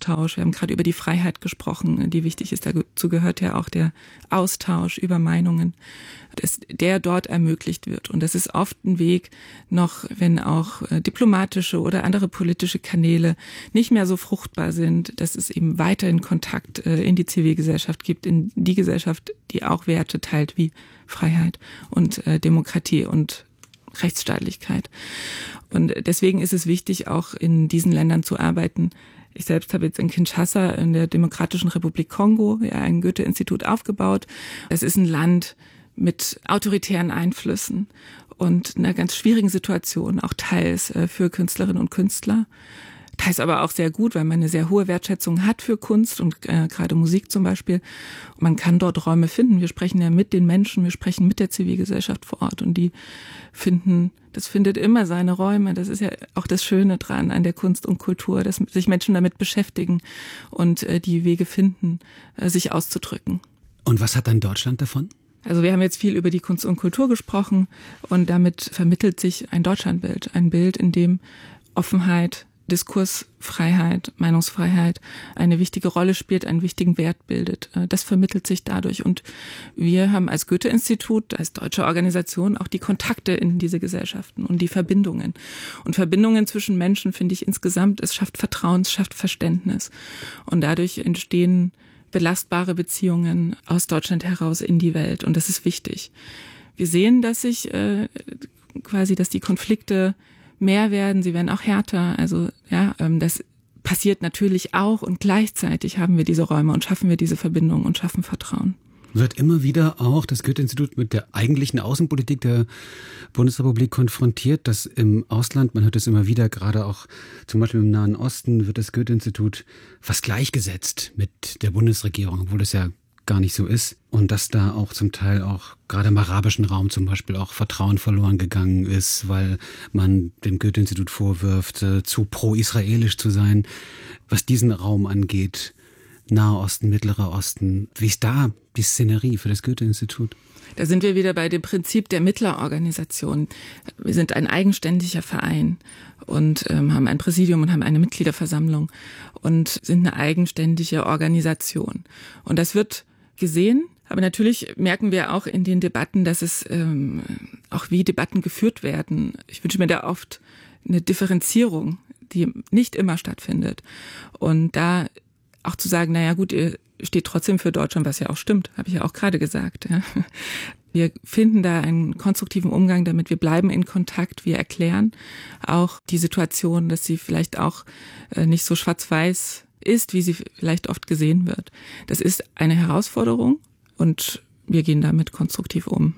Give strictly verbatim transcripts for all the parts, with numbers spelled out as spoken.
Austausch. Wir haben gerade über die Freiheit gesprochen, die wichtig ist. Dazu gehört ja auch der Austausch über Meinungen, dass der dort ermöglicht wird. Und das ist oft ein Weg, noch wenn auch diplomatische oder andere politische Kanäle nicht mehr so fruchtbar sind, dass es eben weiterhin Kontakt in die Zivilgesellschaft gibt, in die Gesellschaft, die auch Werte teilt wie Freiheit und Demokratie und Rechtsstaatlichkeit. Und deswegen ist es wichtig, auch in diesen Ländern zu arbeiten. Ich selbst habe jetzt in Kinshasa, in der Demokratischen Republik Kongo, ja, ein Goethe-Institut aufgebaut. Es ist ein Land mit autoritären Einflüssen und einer ganz schwierigen Situation, auch teils für Künstlerinnen und Künstler. Teils aber auch sehr gut, weil man eine sehr hohe Wertschätzung hat für Kunst und äh, gerade Musik zum Beispiel. Und man kann dort Räume finden. Wir sprechen ja mit den Menschen, wir sprechen mit der Zivilgesellschaft vor Ort und die finden, das findet immer seine Räume. Das ist ja auch das Schöne dran an der Kunst und Kultur, dass sich Menschen damit beschäftigen und äh, die Wege finden, äh, sich auszudrücken. Und was hat dann Deutschland davon? Also wir haben jetzt viel über die Kunst und Kultur gesprochen und damit vermittelt sich ein Deutschlandbild, ein Bild, in dem Offenheit, Diskursfreiheit, Meinungsfreiheit eine wichtige Rolle spielt, einen wichtigen Wert bildet. Das vermittelt sich dadurch. Und wir haben als Goethe-Institut, als deutsche Organisation auch die Kontakte in diese Gesellschaften und die Verbindungen. Und Verbindungen zwischen Menschen finde ich insgesamt, es schafft Vertrauen, es schafft Verständnis. Und dadurch entstehen belastbare Beziehungen aus Deutschland heraus in die Welt. Und das ist wichtig. Wir sehen, dass sich äh, quasi, dass die Konflikte mehr werden, sie werden auch härter. Also ja, das passiert natürlich auch und gleichzeitig haben wir diese Räume und schaffen wir diese Verbindung und schaffen Vertrauen. Wird immer wieder auch das Goethe-Institut mit der eigentlichen Außenpolitik der Bundesrepublik konfrontiert, dass im Ausland, man hört es immer wieder, gerade auch zum Beispiel im Nahen Osten, wird das Goethe-Institut fast gleichgesetzt mit der Bundesregierung, obwohl das ja gar nicht so ist. Und dass da auch zum Teil auch gerade im arabischen Raum zum Beispiel auch Vertrauen verloren gegangen ist, weil man dem Goethe-Institut vorwirft, äh, zu pro-israelisch zu sein. Was diesen Raum angeht, Nahe Osten, Mittlerer Osten, wie ist da die Szenerie für das Goethe-Institut? Da sind wir wieder bei dem Prinzip der Mittlerorganisation. Wir sind ein eigenständiger Verein und ähm, haben ein Präsidium und haben eine Mitgliederversammlung und sind eine eigenständige Organisation. Und das wird gesehen, aber natürlich merken wir auch in den Debatten, dass es ähm, auch wie Debatten geführt werden. Ich wünsche mir da oft eine Differenzierung, die nicht immer stattfindet. Und da auch zu sagen, naja gut, ihr steht trotzdem für Deutschland, was ja auch stimmt, habe ich ja auch gerade gesagt. Ja. Wir finden da einen konstruktiven Umgang damit, wir bleiben in Kontakt, wir erklären auch die Situation, dass sie vielleicht auch nicht so schwarz-weiß ist, wie sie vielleicht oft gesehen wird. Das ist eine Herausforderung und wir gehen damit konstruktiv um.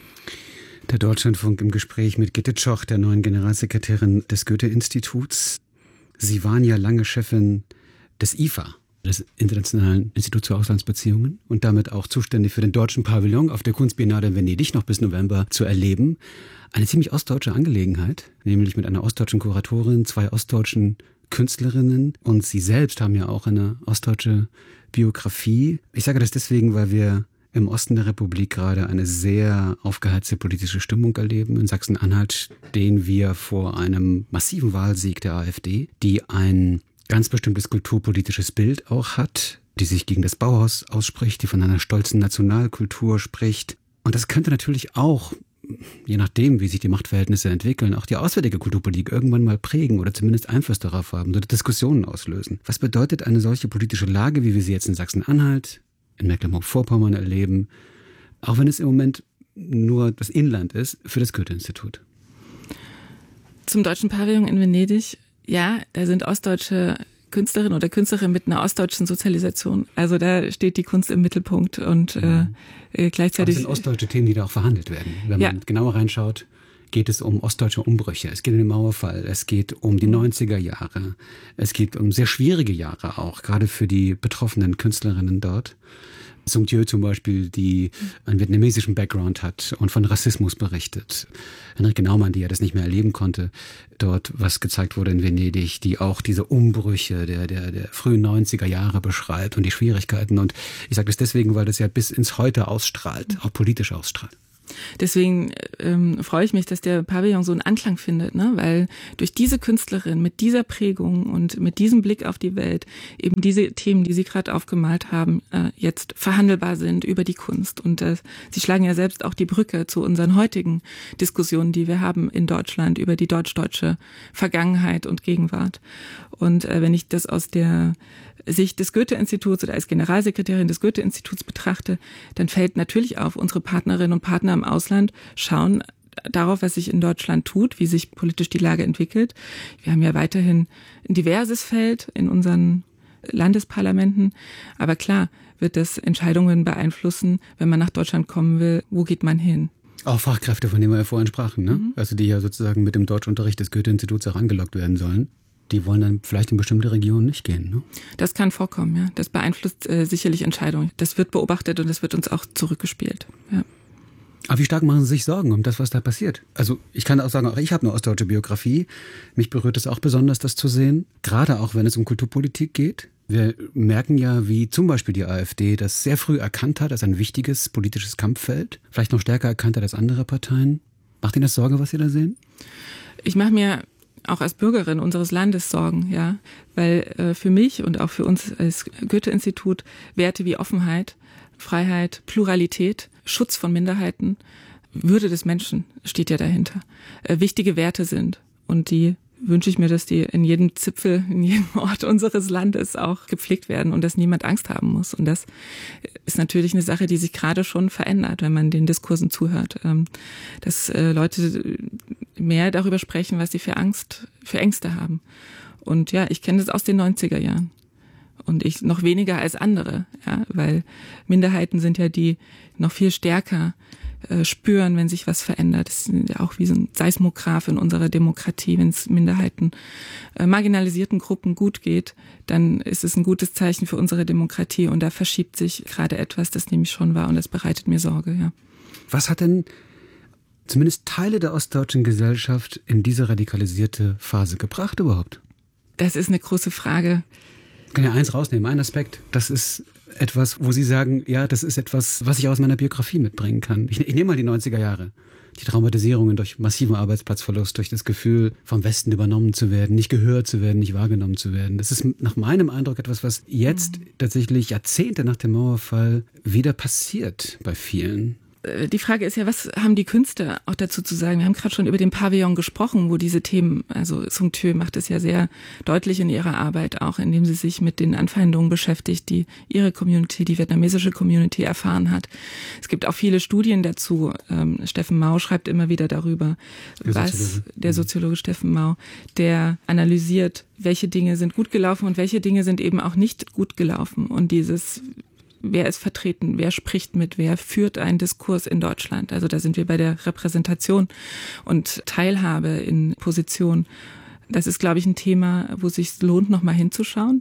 Der Deutschlandfunk im Gespräch mit Gitte Tschoch, der neuen Generalsekretärin des Goethe-Instituts. Sie waren ja lange Chefin des I F A, des Internationalen Instituts für Auslandsbeziehungen, und damit auch zuständig für den deutschen Pavillon auf der Kunstbiennale in Venedig noch bis November zu erleben. Eine ziemlich ostdeutsche Angelegenheit, nämlich mit einer ostdeutschen Kuratorin, zwei ostdeutschen Künstlerinnen, und Sie selbst haben ja auch eine ostdeutsche Biografie. Ich sage das deswegen, weil wir im Osten der Republik gerade eine sehr aufgeheizte politische Stimmung erleben. In Sachsen-Anhalt stehen wir vor einem massiven Wahlsieg der AfD, die ein ganz bestimmtes kulturpolitisches Bild auch hat, die sich gegen das Bauhaus ausspricht, die von einer stolzen Nationalkultur spricht. Und das könnte natürlich auch, je nachdem, wie sich die Machtverhältnisse entwickeln, auch die auswärtige Kulturpolitik irgendwann mal prägen oder zumindest Einfluss darauf haben oder Diskussionen auslösen. Was bedeutet eine solche politische Lage, wie wir sie jetzt in Sachsen-Anhalt, in Mecklenburg-Vorpommern erleben, auch wenn es im Moment nur das Inland ist, für das Goethe-Institut? Zum Deutschen Pavillon in Venedig, ja, da sind ostdeutsche Künstlerinnen oder Künstlerinnen mit einer ostdeutschen Sozialisation. Also da steht die Kunst im Mittelpunkt und äh, gleichzeitig... Aber es sind ostdeutsche Themen, die da auch verhandelt werden. Wenn ja. man genauer reinschaut, geht es um ostdeutsche Umbrüche. Es geht um den Mauerfall, es geht um die neunziger Jahre. Es geht um sehr schwierige Jahre auch, gerade für die betroffenen Künstlerinnen dort. Sung Dieu zum Beispiel, die einen vietnamesischen Background hat und von Rassismus berichtet. Henrike Naumann, die ja das nicht mehr erleben konnte, dort, was gezeigt wurde in Venedig, die auch diese Umbrüche der, der, der frühen neunziger Jahre beschreibt und die Schwierigkeiten. Und ich sage das deswegen, weil das ja bis ins Heute ausstrahlt, auch politisch ausstrahlt. Deswegen ähm, freue ich mich, dass der Pavillon so einen Anklang findet, ne? Weil durch diese Künstlerin mit dieser Prägung und mit diesem Blick auf die Welt eben diese Themen, die Sie gerade aufgemalt haben, äh, jetzt verhandelbar sind über die Kunst. Und äh, Sie schlagen ja selbst auch die Brücke zu unseren heutigen Diskussionen, die wir haben in Deutschland über die deutsch-deutsche Vergangenheit und Gegenwart. Und äh, wenn ich das aus der Sicht des Goethe-Instituts oder als Generalsekretärin des Goethe-Instituts betrachte, dann fällt natürlich auf, unsere Partnerinnen und Partner im Ausland schauen darauf, was sich in Deutschland tut, wie sich politisch die Lage entwickelt. Wir haben ja weiterhin ein diverses Feld in unseren Landesparlamenten. Aber klar wird das Entscheidungen beeinflussen, wenn man nach Deutschland kommen will, wo geht man hin? Auch Fachkräfte, von denen wir ja vorhin sprachen, ne? Mhm. Also die ja sozusagen mit dem Deutschunterricht des Goethe-Instituts auch angelockt werden sollen. Die wollen dann vielleicht in bestimmte Regionen nicht gehen, ne? Das kann vorkommen, ja. Das beeinflusst äh, sicherlich Entscheidungen. Das wird beobachtet und das wird uns auch zurückgespielt, ja. Aber wie stark machen Sie sich Sorgen um das, was da passiert? Also ich kann auch sagen, auch ich habe eine ostdeutsche Biografie. Mich berührt es auch besonders, das zu sehen. Gerade auch, wenn es um Kulturpolitik geht. Wir merken ja, wie zum Beispiel die AfD das sehr früh erkannt hat als ein wichtiges politisches Kampffeld. Vielleicht noch stärker erkannt hat als andere Parteien. Macht Ihnen das Sorge, was Sie da sehen? Ich mache mir auch als Bürgerin unseres Landes Sorgen, ja, weil äh, für mich und auch für uns als Goethe-Institut Werte wie Offenheit, Freiheit, Pluralität, Schutz von Minderheiten, Würde des Menschen steht ja dahinter, äh, wichtige Werte sind. Und die wünsche ich mir, dass die in jedem Zipfel, in jedem Ort unseres Landes auch gepflegt werden und dass niemand Angst haben muss. Und das ist natürlich eine Sache, die sich gerade schon verändert, wenn man den Diskursen zuhört, ähm, dass äh, Leute mehr darüber sprechen, was sie für Angst, für Ängste haben. Und ja, ich kenne das aus den neunziger Jahren. Und ich noch weniger als andere, ja, weil Minderheiten sind ja die noch viel stärker äh, spüren, wenn sich was verändert. Das ist ja auch wie so ein Seismograph in unserer Demokratie. Wenn es Minderheiten, äh, marginalisierten Gruppen gut geht, dann ist es ein gutes Zeichen für unsere Demokratie. Und da verschiebt sich gerade etwas, das nehme ich schon wahr und das bereitet mir Sorge, ja. Was hat denn zumindest Teile der ostdeutschen Gesellschaft in diese radikalisierte Phase gebracht überhaupt? Das ist eine große Frage. Ich kann ja eins rausnehmen, ein Aspekt, das ist etwas, wo Sie sagen, ja, das ist etwas, was ich aus meiner Biografie mitbringen kann. Ich, ich nehme mal die neunziger Jahre. Die Traumatisierungen durch massiven Arbeitsplatzverlust, durch das Gefühl, vom Westen übernommen zu werden, nicht gehört zu werden, nicht wahrgenommen zu werden. Das ist nach meinem Eindruck etwas, was jetzt tatsächlich Jahrzehnte nach dem Mauerfall wieder passiert bei vielen. Die Frage ist ja, was haben die Künstler auch dazu zu sagen? Wir haben gerade schon über den Pavillon gesprochen, wo diese Themen, also Sung-Tue macht es ja sehr deutlich in ihrer Arbeit auch, indem sie sich mit den Anfeindungen beschäftigt, die ihre Community, die vietnamesische Community erfahren hat. Es gibt auch viele Studien dazu. Ähm, Steffen Mau schreibt immer wieder darüber, der was Soziologe. der Soziologe Steffen Mau, der analysiert, welche Dinge sind gut gelaufen und welche Dinge sind eben auch nicht gut gelaufen. Und dieses Wer ist vertreten? Wer spricht mit? Wer führt einen Diskurs in Deutschland? Also da sind wir bei der Repräsentation und Teilhabe in Position. Das ist, glaube ich, ein Thema, wo es sich lohnt, noch mal hinzuschauen.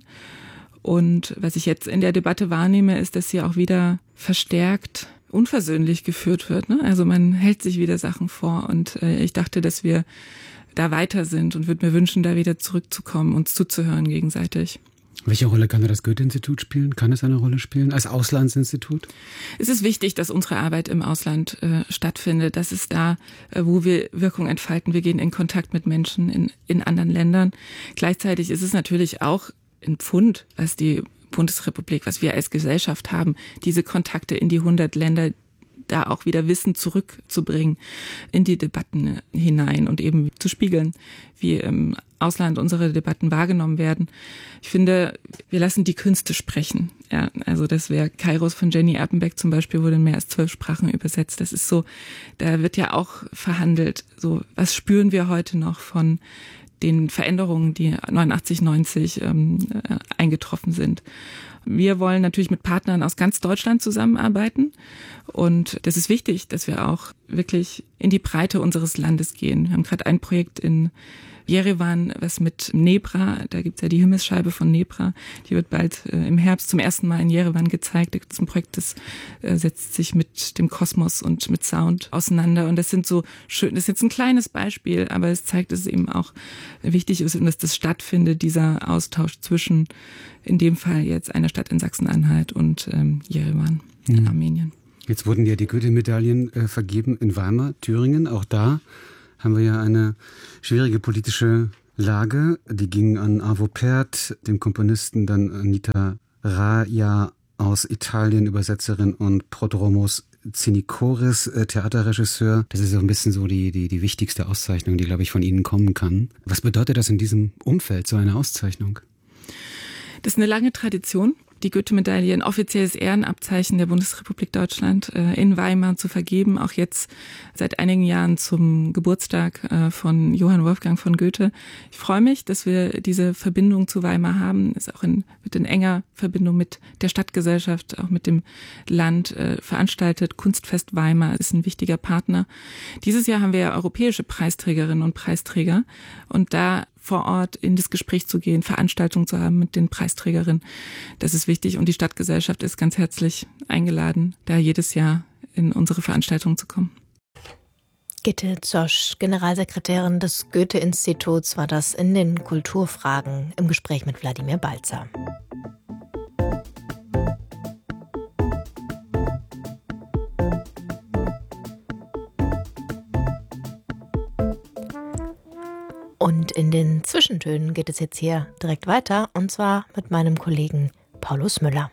Und was ich jetzt in der Debatte wahrnehme, ist, dass sie auch wieder verstärkt unversöhnlich geführt wird, ne? Also man hält sich wieder Sachen vor. Und äh, ich dachte, dass wir da weiter sind und würde mir wünschen, da wieder zurückzukommen, uns zuzuhören gegenseitig. Welche Rolle kann das Goethe-Institut spielen? Kann es eine Rolle spielen als Auslandsinstitut? Es ist wichtig, dass unsere Arbeit im Ausland äh, stattfindet. Das ist da, äh, wo wir Wirkung entfalten. Wir gehen in Kontakt mit Menschen in, in anderen Ländern. Gleichzeitig ist es natürlich auch ein Pfund, was die Bundesrepublik, was wir als Gesellschaft haben, diese Kontakte in die hundert Länder, da auch wieder Wissen zurückzubringen in die Debatten hinein und eben zu spiegeln, wie im Ausland unsere Debatten wahrgenommen werden. Ich finde, wir lassen die Künste sprechen. Ja, also das wäre Kairos von Jenny Erpenbeck zum Beispiel, wurde in mehr als zwölf Sprachen übersetzt. Das ist so, da wird ja auch verhandelt. So, was spüren wir heute noch von den Veränderungen, die neunundachtzig, neunzig ähm, äh, eingetroffen sind? Wir wollen natürlich mit Partnern aus ganz Deutschland zusammenarbeiten und das ist wichtig, dass wir auch wirklich in die Breite unseres Landes gehen. Wir haben gerade ein Projekt in Jerewan, was mit Nebra, da gibt's ja die Himmelsscheibe von Nebra, die wird bald äh, im Herbst zum ersten Mal in Jerewan gezeigt. Das ist ein Projekt, das äh, setzt sich mit dem Kosmos und mit Sound auseinander und das sind so schön, das ist jetzt ein kleines Beispiel, aber es zeigt, dass es eben auch wichtig ist und dass das stattfindet, dieser Austausch zwischen, in dem Fall jetzt einer Stadt in Sachsen-Anhalt und ähm, Jerewan in mhm. Armenien. Jetzt wurden ja die Goethe-Medaillen äh, vergeben in Weimar, Thüringen. Auch da haben wir ja eine schwierige politische Lage. Die ging an Arvo Pärt, dem Komponisten, dann Anita Raja aus Italien, Übersetzerin, und Prodromos Zinikoris, äh, Theaterregisseur. Das ist so ein bisschen so die, die, die wichtigste Auszeichnung, die, glaube ich, von Ihnen kommen kann. Was bedeutet das in diesem Umfeld, so eine Auszeichnung? Das ist eine lange Tradition. Die Goethe-Medaille, ein offizielles Ehrenabzeichen der Bundesrepublik Deutschland, in Weimar zu vergeben, auch jetzt seit einigen Jahren zum Geburtstag von Johann Wolfgang von Goethe. Ich freue mich, dass wir diese Verbindung zu Weimar haben, ist auch in, mit in enger Verbindung mit der Stadtgesellschaft, auch mit dem Land veranstaltet. Kunstfest Weimar ist ein wichtiger Partner. Dieses Jahr haben wir ja europäische Preisträgerinnen und Preisträger, und da vor Ort in das Gespräch zu gehen, Veranstaltungen zu haben mit den Preisträgerinnen. Das ist wichtig, und die Stadtgesellschaft ist ganz herzlich eingeladen, da jedes Jahr in unsere Veranstaltungen zu kommen. Gitte Zosch, Generalsekretärin des Goethe-Instituts, war das in den Kulturfragen im Gespräch mit Wladimir Balzer. Und in den Zwischentönen geht es jetzt hier direkt weiter, und zwar mit meinem Kollegen Paulus Müller.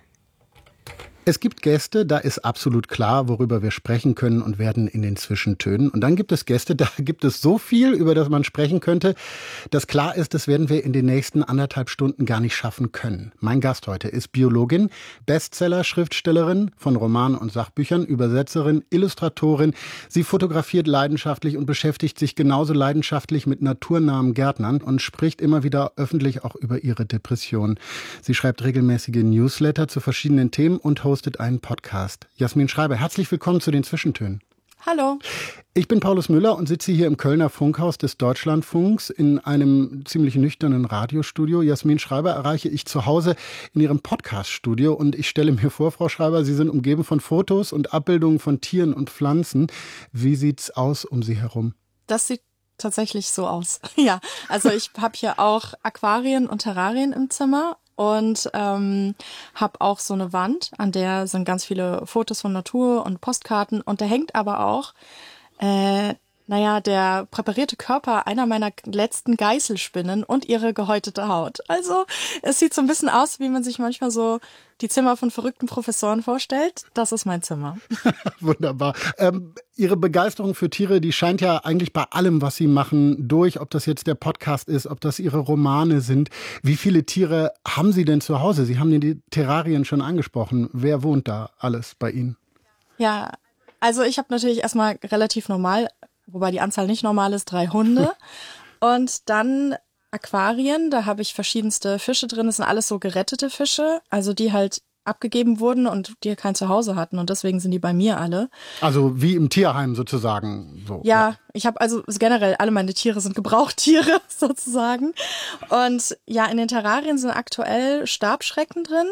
Es gibt Gäste, da ist absolut klar, worüber wir sprechen können und werden in den Zwischentönen. Und dann gibt es Gäste, da gibt es so viel, über das man sprechen könnte, dass klar ist, das werden wir in den nächsten anderthalb Stunden gar nicht schaffen können. Mein Gast heute ist Biologin, Bestseller-Schriftstellerin von Romanen und Sachbüchern, Übersetzerin, Illustratorin. Sie fotografiert leidenschaftlich und beschäftigt sich genauso leidenschaftlich mit naturnahen Gärtnern und spricht immer wieder öffentlich auch über ihre Depression. Sie schreibt regelmäßige Newsletter zu verschiedenen Themen und hostet einen Podcast. Jasmin Schreiber, herzlich willkommen zu den Zwischentönen. Hallo. Ich bin Paulus Müller und sitze hier im Kölner Funkhaus des Deutschlandfunks in einem ziemlich nüchternen Radiostudio. Jasmin Schreiber erreiche ich zu Hause in ihrem Podcaststudio, und ich stelle mir vor, Frau Schreiber, Sie sind umgeben von Fotos und Abbildungen von Tieren und Pflanzen. Wie sieht's aus um Sie herum? Das sieht tatsächlich so aus. Ja, also ich habe hier auch Aquarien und Terrarien im Zimmer. Und ähm, habe auch so eine Wand, an der sind ganz viele Fotos von Natur und Postkarten. Und da hängt aber auch, äh, naja, der präparierte Körper einer meiner letzten Geißelspinnen und ihre gehäutete Haut. Also es sieht so ein bisschen aus, wie man sich manchmal so die Zimmer von verrückten Professoren vorstellt. Das ist mein Zimmer. Wunderbar. Ähm, Ihre Begeisterung für Tiere, die scheint ja eigentlich bei allem, was Sie machen, durch. Ob das jetzt der Podcast ist, ob das Ihre Romane sind. Wie viele Tiere haben Sie denn zu Hause? Sie haben die Terrarien schon angesprochen. Wer wohnt da alles bei Ihnen? Ja, also ich habe natürlich erstmal relativ normal, wobei die Anzahl nicht normal ist, drei Hunde. Und dann Aquarien, da habe ich verschiedenste Fische drin. Das sind alles so gerettete Fische, also die halt abgegeben wurden und die kein Zuhause hatten. Und deswegen sind die bei mir alle. Also wie im Tierheim sozusagen. So. Ja, ja, ich habe also generell, alle meine Tiere sind Gebrauchtiere sozusagen. Und ja, in den Terrarien sind aktuell Stabschrecken drin.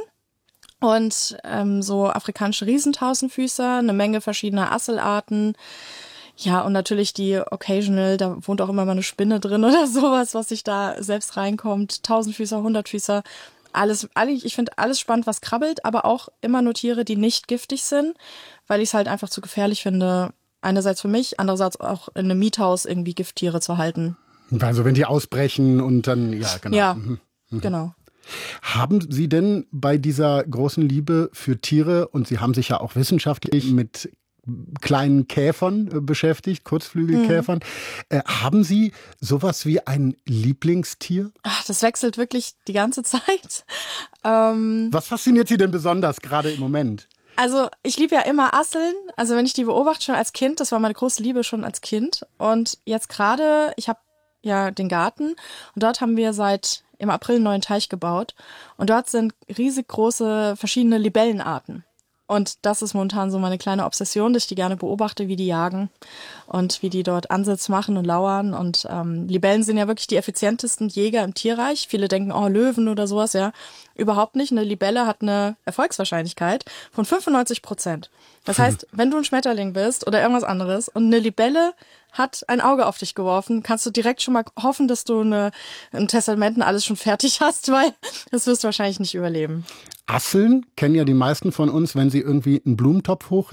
Und ähm, so afrikanische Riesentausendfüßer, eine Menge verschiedener Asselarten. Ja, und natürlich die Occasional, da wohnt auch immer mal eine Spinne drin oder sowas, was sich da selbst reinkommt. Tausendfüßer, Hundertfüßer, alles, ich finde alles spannend, was krabbelt, aber auch immer nur Tiere, die nicht giftig sind, weil ich es halt einfach zu gefährlich finde, einerseits für mich, andererseits auch in einem Miethaus irgendwie Gifttiere zu halten. Also wenn die ausbrechen und dann, ja, genau. Ja, mhm. Mhm. genau. Haben Sie denn bei dieser großen Liebe für Tiere, und Sie haben sich ja auch wissenschaftlich mit kleinen Käfern äh, beschäftigt, Kurzflügelkäfern, mhm. äh, haben Sie sowas wie ein Lieblingstier? Ach, das wechselt wirklich die ganze Zeit. Ähm, Was fasziniert Sie denn besonders gerade im Moment? Also ich liebe ja immer Asseln, also wenn ich die beobachte schon als Kind, das war meine große Liebe schon als Kind, und jetzt gerade, ich habe ja den Garten und dort haben wir seit im April einen neuen Teich gebaut und dort sind riesig große verschiedene Libellenarten. Und das ist momentan so meine kleine Obsession, dass ich die gerne beobachte, wie die jagen und wie die dort Ansitz machen und lauern. Und ähm, Libellen sind ja wirklich die effizientesten Jäger im Tierreich. Viele denken, oh, Löwen oder sowas, ja. Überhaupt nicht. Eine Libelle hat eine Erfolgswahrscheinlichkeit von fünfundneunzig Prozent. Das heißt, wenn du ein Schmetterling bist oder irgendwas anderes und eine Libelle hat ein Auge auf dich geworfen, kannst du direkt schon mal hoffen, dass du eine, ein Testament und alles schon fertig hast, weil das wirst du wahrscheinlich nicht überleben. Asseln kennen ja die meisten von uns, wenn sie irgendwie einen Blumentopf hochheben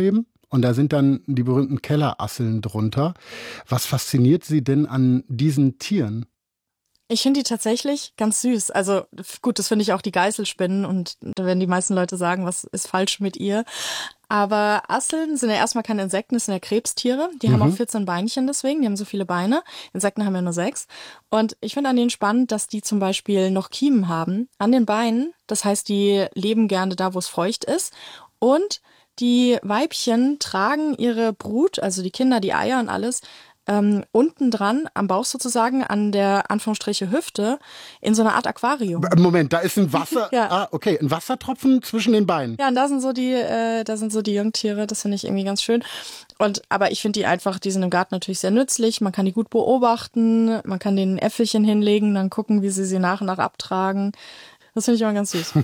Und da sind dann die berühmten Kellerasseln drunter. Was fasziniert Sie denn an diesen Tieren? Ich finde die tatsächlich ganz süß. Also gut, das finde ich auch die Geißelspinnen und da werden die meisten Leute sagen, was ist falsch mit ihr. Aber Asseln sind ja erstmal keine Insekten, das sind ja Krebstiere. Die mhm. haben auch vierzehn Beinchen deswegen, die haben so viele Beine. Insekten haben ja nur sechs. Und ich finde an denen spannend, dass die zum Beispiel noch Kiemen haben an den Beinen. Das heißt, die leben gerne da, wo es feucht ist. Und die Weibchen tragen ihre Brut, also die Kinder, die Eier und alles, Ähm, unten dran, am Bauch sozusagen, an der Anführungsstriche Hüfte, in so einer Art Aquarium. Moment, da ist ein Wasser, ja. ah, okay, ein Wassertropfen zwischen den Beinen. Ja, und da sind so die, äh, da sind so die Jungtiere, das finde ich irgendwie ganz schön. Und, aber ich finde die einfach, die sind im Garten natürlich sehr nützlich, man kann die gut beobachten, man kann denen Äpfelchen hinlegen, dann gucken, wie sie sie nach und nach abtragen. Das finde ich immer ganz süß.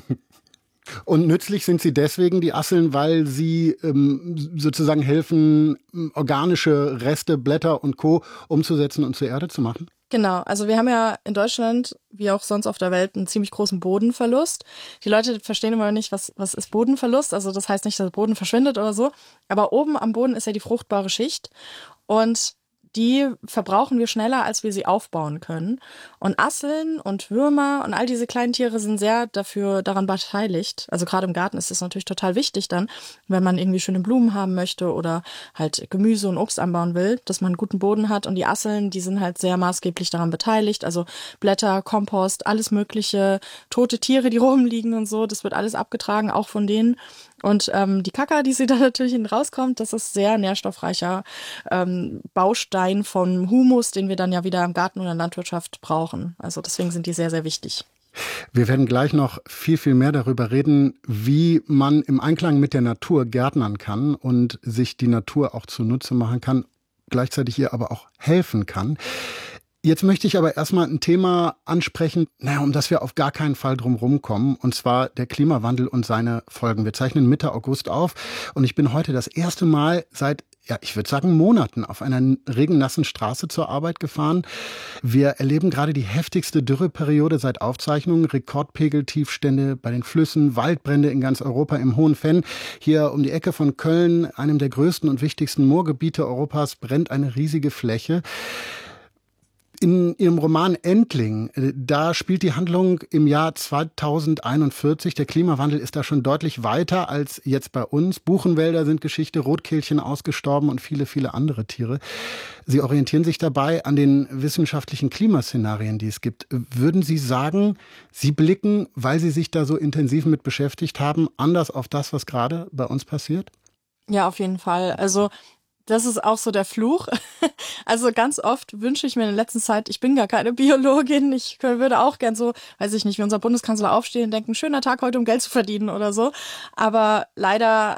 Und nützlich sind sie deswegen, die Asseln, weil sie ähm, sozusagen helfen, organische Reste, Blätter und Co. umzusetzen und zur Erde zu machen? Genau, also wir haben ja in Deutschland, wie auch sonst auf der Welt, einen ziemlich großen Bodenverlust. Die Leute verstehen immer nicht, was, was ist Bodenverlust. Also das heißt nicht, dass der Boden verschwindet oder so. Aber oben am Boden ist ja die fruchtbare Schicht. Und die verbrauchen wir schneller, als wir sie aufbauen können. Und Asseln und Würmer und all diese kleinen Tiere sind sehr dafür daran beteiligt. Also gerade im Garten ist das natürlich total wichtig dann, wenn man irgendwie schöne Blumen haben möchte oder halt Gemüse und Obst anbauen will, dass man einen guten Boden hat. Und die Asseln, die sind halt sehr maßgeblich daran beteiligt. Also Blätter, Kompost, alles mögliche, tote Tiere, die rumliegen und so, das wird alles abgetragen, auch von denen. Und ähm, die Kaka, die sie da natürlich hin rauskommt, das ist sehr nährstoffreicher ähm, Baustein von Humus, den wir dann ja wieder im Garten oder in der Landwirtschaft brauchen. Also deswegen sind die sehr, sehr wichtig. Wir werden gleich noch viel, viel mehr darüber reden, wie man im Einklang mit der Natur gärtnern kann und sich die Natur auch zunutze machen kann, gleichzeitig ihr aber auch helfen kann. Jetzt möchte ich aber erstmal ein Thema ansprechen, naja, um das wir auf gar keinen Fall drum rumkommen, und zwar der Klimawandel und seine Folgen. Wir zeichnen Mitte August auf und ich bin heute das erste Mal seit, ja, ich würde sagen Monaten auf einer regennassen Straße zur Arbeit gefahren. Wir erleben gerade die heftigste Dürreperiode seit Aufzeichnungen, Rekordpegeltiefstände bei den Flüssen, Waldbrände in ganz Europa im Hohen Venn. Hier um die Ecke von Köln, einem der größten und wichtigsten Moorgebiete Europas, brennt eine riesige Fläche. In Ihrem Roman Endling, da spielt die Handlung im Jahr zweitausendeinundvierzig. Der Klimawandel ist da schon deutlich weiter als jetzt bei uns. Buchenwälder sind Geschichte, Rotkehlchen ausgestorben und viele, viele andere Tiere. Sie orientieren sich dabei an den wissenschaftlichen Klimaszenarien, die es gibt. Würden Sie sagen, Sie blicken, weil Sie sich da so intensiv mit beschäftigt haben, anders auf das, was gerade bei uns passiert? Ja, auf jeden Fall. Also das ist auch so der Fluch. Also ganz oft wünsche ich mir in der letzten Zeit, ich bin gar keine Biologin, ich würde auch gern so, weiß ich nicht, wie unser Bundeskanzler aufstehen und denken, schöner Tag heute, um Geld zu verdienen oder so. Aber leider,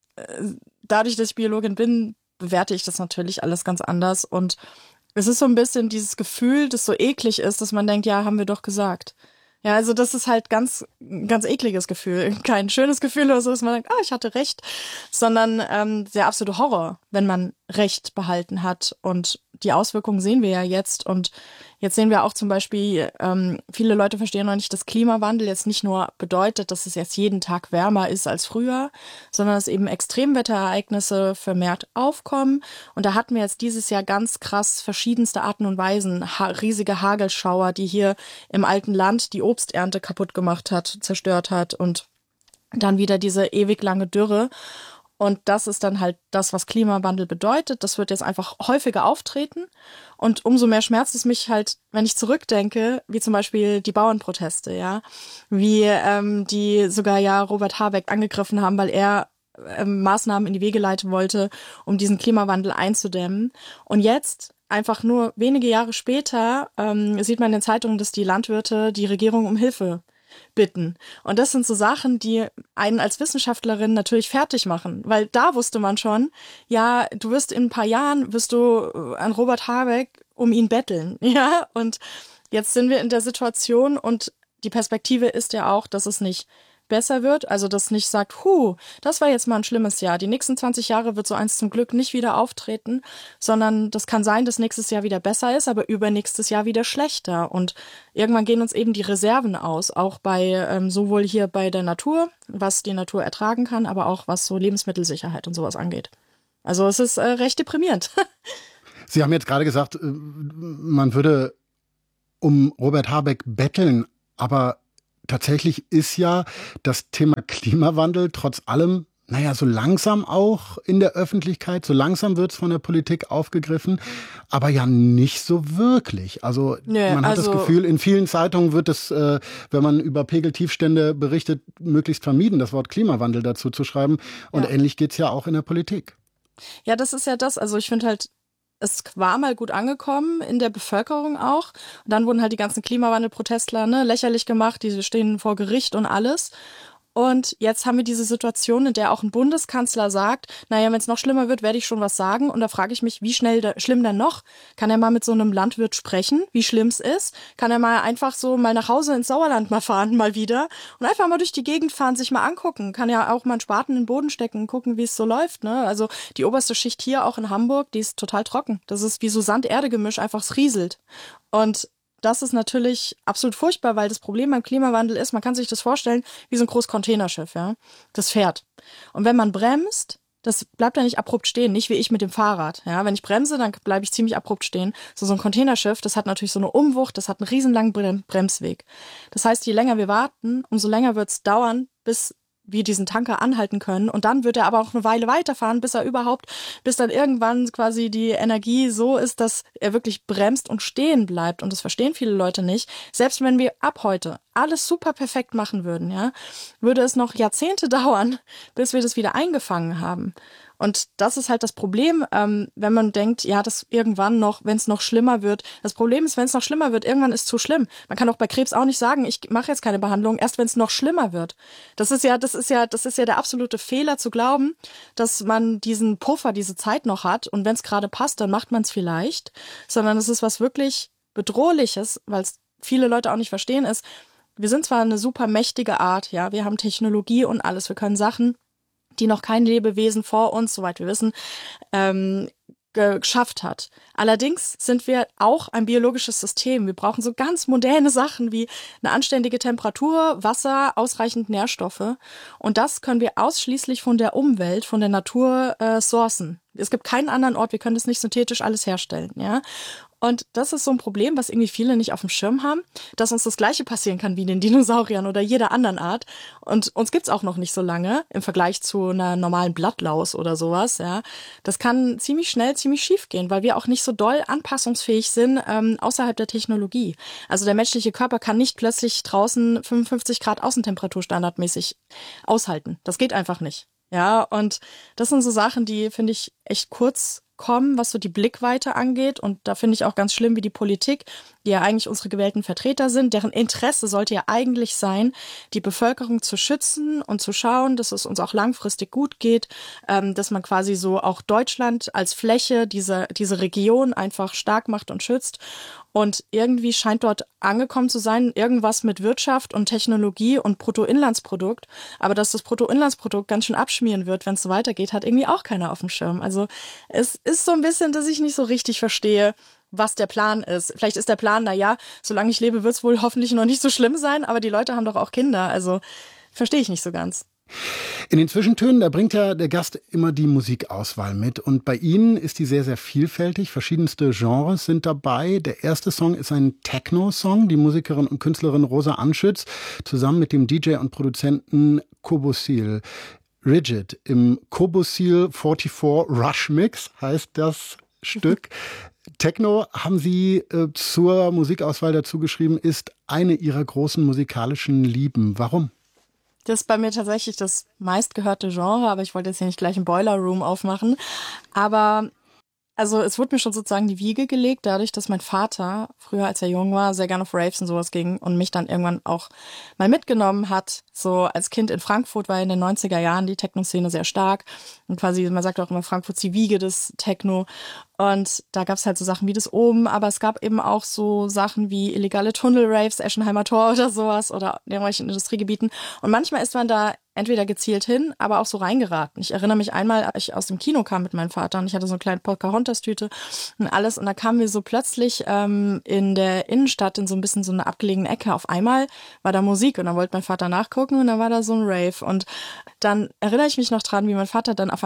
dadurch, dass ich Biologin bin, bewerte ich das natürlich alles ganz anders. Und es ist so ein bisschen dieses Gefühl, das so eklig ist, dass man denkt, ja, haben wir doch gesagt. Ja, also das ist halt ganz, ganz ekliges Gefühl. Kein schönes Gefühl oder so, dass man denkt, ah, ich hatte recht, sondern ähm, der absolute Horror, wenn man Recht behalten hat. Und die Auswirkungen sehen wir ja jetzt. Und jetzt sehen wir auch zum Beispiel, ähm, viele Leute verstehen noch nicht, dass Klimawandel jetzt nicht nur bedeutet, dass es jetzt jeden Tag wärmer ist als früher, sondern dass eben Extremwetterereignisse vermehrt aufkommen. Und da hatten wir jetzt dieses Jahr ganz krass verschiedenste Arten und Weisen, ha- riesige Hagelschauer, die hier im alten Land die Obsternte kaputt gemacht hat, zerstört hat und dann wieder diese ewig lange Dürre. Und das ist dann halt das, was Klimawandel bedeutet. Das wird jetzt einfach häufiger auftreten. Und umso mehr schmerzt es mich halt, wenn ich zurückdenke, wie zum Beispiel die Bauernproteste, ja. Wie ähm, die sogar ja Robert Habeck angegriffen haben, weil er ähm, Maßnahmen in die Wege leiten wollte, um diesen Klimawandel einzudämmen. Und jetzt, einfach nur wenige Jahre später, ähm, sieht man in den Zeitungen, dass die Landwirte die Regierung um Hilfe bitten. Und das sind so Sachen, die einen als Wissenschaftlerin natürlich fertig machen, weil da wusste man schon, ja, du wirst in ein paar Jahren, wirst du an Robert Habeck um ihn betteln, ja, und jetzt sind wir in der Situation und die Perspektive ist ja auch, dass es nicht besser wird, also das nicht sagt, hu, das war jetzt mal ein schlimmes Jahr, die nächsten zwanzig Jahre wird so eins zum Glück nicht wieder auftreten, sondern das kann sein, dass nächstes Jahr wieder besser ist, aber übernächstes Jahr wieder schlechter und irgendwann gehen uns eben die Reserven aus, auch bei, ähm, sowohl hier bei der Natur, was die Natur ertragen kann, aber auch was so Lebensmittelsicherheit und sowas angeht. Also es ist äh, recht deprimierend. Sie haben jetzt gerade gesagt, man würde um Robert Habeck betteln, aber tatsächlich ist ja das Thema Klimawandel trotz allem, naja, so langsam auch in der Öffentlichkeit, so langsam wird es von der Politik aufgegriffen, aber ja nicht so wirklich. Also Nö, man hat also das Gefühl, in vielen Zeitungen wird es, äh, wenn man über Pegeltiefstände berichtet, möglichst vermieden, das Wort Klimawandel dazu zu schreiben. Und ja. ähnlich geht's ja auch in der Politik. Ja, das ist ja das. Also ich finde halt, es war mal gut angekommen in der Bevölkerung auch. Und dann wurden halt die ganzen Klimawandelprotestler ne, lächerlich gemacht, die stehen vor Gericht und alles. Und jetzt haben wir diese Situation, in der auch ein Bundeskanzler sagt, naja, wenn es noch schlimmer wird, werde ich schon was sagen. Und da frage ich mich, wie schnell da, schlimm denn noch? Kann er mal mit so einem Landwirt sprechen, wie schlimm es ist? Kann er mal einfach so mal nach Hause ins Sauerland mal fahren, mal wieder? Und einfach mal durch die Gegend fahren, sich mal angucken. Kann ja auch mal einen Spaten in den Boden stecken, gucken, wie es so läuft. Ne? Also die oberste Schicht hier auch in Hamburg, die ist total trocken. Das ist wie so Sand-Erde-Gemisch, einfach es rieselt. Und das ist natürlich absolut furchtbar, weil das Problem beim Klimawandel ist, man kann sich das vorstellen wie so ein großes Containerschiff, ja. Das fährt. Und wenn man bremst, das bleibt ja nicht abrupt stehen, nicht wie ich mit dem Fahrrad. Ja, wenn ich bremse, dann bleibe ich ziemlich abrupt stehen. So, so ein Containerschiff, das hat natürlich so eine Umwucht, das hat einen riesenlangen Brem- Bremsweg. Das heißt, je länger wir warten, umso länger wird es dauern, bis wir diesen Tanker anhalten können. Und dann wird er aber auch eine Weile weiterfahren, bis er überhaupt, bis dann irgendwann quasi die Energie so ist, dass er wirklich bremst und stehen bleibt. Und das verstehen viele Leute nicht. Selbst wenn wir ab heute alles super perfekt machen würden, ja, würde es noch Jahrzehnte dauern, bis wir das wieder eingefangen haben. Und das ist halt das Problem, ähm, wenn man denkt, ja, das irgendwann noch, wenn es noch schlimmer wird. Das Problem ist, wenn es noch schlimmer wird, irgendwann ist es zu schlimm. Man kann auch bei Krebs auch nicht sagen, ich mache jetzt keine Behandlung, erst wenn es noch schlimmer wird. Das ist ja, das ist ja, das ist ja der absolute Fehler zu glauben, dass man diesen Puffer, diese Zeit noch hat und wenn es gerade passt, dann macht man es vielleicht. Sondern es ist was wirklich Bedrohliches, weil es viele Leute auch nicht verstehen, ist, wir sind zwar eine super mächtige Art, ja, wir haben Technologie und alles, wir können Sachen, die noch kein Lebewesen vor uns, soweit wir wissen, ähm, geschafft hat. Allerdings sind wir auch ein biologisches System. Wir brauchen so ganz moderne Sachen wie eine anständige Temperatur, Wasser, ausreichend Nährstoffe. Und das können wir ausschließlich von der Umwelt, von der Natur äh, sourcen. Es gibt keinen anderen Ort, wir können das nicht synthetisch alles herstellen, ja. Und das ist so ein Problem, was irgendwie viele nicht auf dem Schirm haben, dass uns das Gleiche passieren kann wie den Dinosauriern oder jeder anderen Art. Und uns gibt's auch noch nicht so lange im Vergleich zu einer normalen Blattlaus oder sowas. Ja, das kann ziemlich schnell, ziemlich schief gehen, weil wir auch nicht so doll anpassungsfähig sind ähm, außerhalb der Technologie. Also der menschliche Körper kann nicht plötzlich draußen fünfundfünfzig Grad Außentemperatur standardmäßig aushalten. Das geht einfach nicht. Ja, und das sind so Sachen, die finde ich echt kurz kommen, was so die Blickweite angeht. Und da finde ich auch ganz schlimm, wie die Politik, die ja eigentlich unsere gewählten Vertreter sind, deren Interesse sollte ja eigentlich sein, die Bevölkerung zu schützen und zu schauen, dass es uns auch langfristig gut geht, ähm, dass man quasi so auch Deutschland als Fläche, diese, diese Region einfach stark macht und schützt. Und irgendwie scheint dort angekommen zu sein, irgendwas mit Wirtschaft und Technologie und Bruttoinlandsprodukt. Aber dass das Bruttoinlandsprodukt ganz schön abschmieren wird, wenn es so weitergeht, hat irgendwie auch keiner auf dem Schirm. Also es ist so ein bisschen, dass ich nicht so richtig verstehe, was der Plan ist. Vielleicht ist der Plan, na ja, solange ich lebe, wird es wohl hoffentlich noch nicht so schlimm sein, aber die Leute haben doch auch Kinder. Also verstehe ich nicht so ganz. In den Zwischentönen, da bringt ja der Gast immer die Musikauswahl mit. Und bei Ihnen ist die sehr, sehr vielfältig. Verschiedenste Genres sind dabei. Der erste Song ist ein Techno-Song. Die Musikerin und Künstlerin Rosa Anschütz zusammen mit dem D J und Produzenten Kobosil. Rigid im Kobosil vierundvierzig Rush Mix heißt das Stück. Techno, haben Sie äh, zur Musikauswahl dazu geschrieben, ist eine Ihrer großen musikalischen Lieben. Warum? Das ist bei mir tatsächlich das meistgehörte Genre, aber ich wollte jetzt hier nicht gleich einen Boiler Room aufmachen. Aber also es wurde mir schon sozusagen die Wiege gelegt, dadurch, dass mein Vater früher, als er jung war, sehr gerne auf Raves und sowas ging und mich dann irgendwann auch mal mitgenommen hat. So als Kind in Frankfurt war in den neunziger Jahren die Techno-Szene sehr stark. Und quasi, man sagt auch immer, Frankfurt die Wiege des Techno. Und da gab es halt so Sachen wie das Oben, aber es gab eben auch so Sachen wie illegale Tunnel-Raves, Eschenheimer Tor oder sowas oder in irgendwelchen Industriegebieten. Und manchmal ist man da entweder gezielt hin, aber auch so reingeraten. Ich erinnere mich einmal, als ich aus dem Kino kam mit meinem Vater und ich hatte so eine kleine Pocahontas-Tüte und alles und da kamen wir so plötzlich ähm, in der Innenstadt in so ein bisschen so eine abgelegene Ecke. Auf einmal war da Musik und dann wollte mein Vater nachgucken und dann war da so ein Rave und dann erinnere ich mich noch dran, wie mein Vater dann auf einmal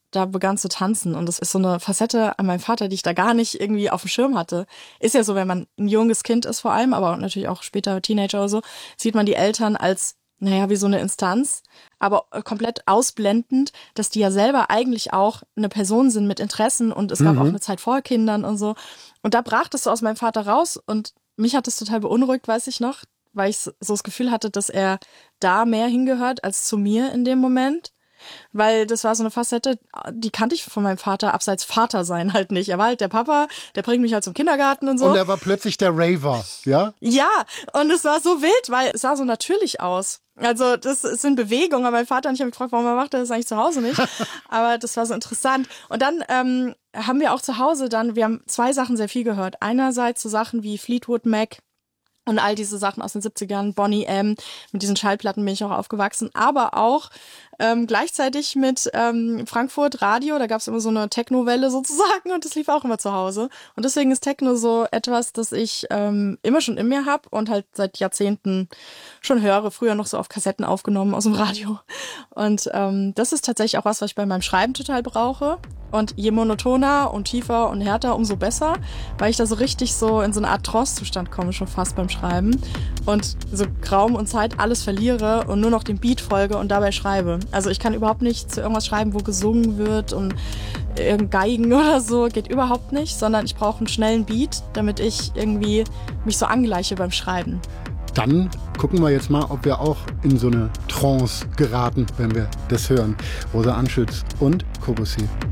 da begann zu tanzen. Und das ist so eine Facette an meinem Vater, die ich da gar nicht irgendwie auf dem Schirm hatte. Ist ja so, wenn man ein junges Kind ist vor allem, aber natürlich auch später Teenager oder so, sieht man die Eltern als, naja, wie so eine Instanz, aber komplett ausblendend, dass die ja selber eigentlich auch eine Person sind mit Interessen und es gab mhm. auch eine Zeit vor Kindern und so. Und da brach das so aus meinem Vater raus und mich hat das total beunruhigt, weiß ich noch, weil ich so das Gefühl hatte, dass er da mehr hingehört als zu mir in dem Moment. Weil das war so eine Facette, die kannte ich von meinem Vater, abseits Vater sein halt nicht. Er war halt der Papa, der bringt mich halt zum Kindergarten und so. Und er war plötzlich der Raver, ja? Ja, und es war so wild, weil es sah so natürlich aus. Also das sind Bewegungen, aber mein Vater und ich haben mich gefragt, warum er macht er das eigentlich zu Hause nicht? Aber das war so interessant. Und dann ähm, haben wir auch zu Hause dann, wir haben zwei Sachen sehr viel gehört. Einerseits so Sachen wie Fleetwood Mac, und all diese Sachen aus den siebzigern, Boney M., mit diesen Schallplatten bin ich auch aufgewachsen, aber auch ähm, gleichzeitig mit ähm, Frankfurt Radio, da gab es immer so eine Techno-Welle sozusagen und das lief auch immer zu Hause. Und deswegen ist Techno so etwas, das ich ähm, immer schon in mir habe und halt seit Jahrzehnten schon höre, früher noch so auf Kassetten aufgenommen aus dem Radio. Und ähm, das ist tatsächlich auch was, was ich bei meinem Schreiben total brauche. Und je monotoner und tiefer und härter, umso besser, weil ich da so richtig so in so eine Art Trance-Zustand komme, schon fast beim Schreiben. Und so Raum und Zeit alles verliere und nur noch dem Beat folge und dabei schreibe. Also ich kann überhaupt nicht zu irgendwas schreiben, wo gesungen wird und irgendein Geigen oder so, geht überhaupt nicht, sondern ich brauche einen schnellen Beat, damit ich irgendwie mich so angleiche beim Schreiben. Dann gucken wir jetzt mal, ob wir auch in so eine Trance geraten, wenn wir das hören. Rosa Anschütz und Kobusi.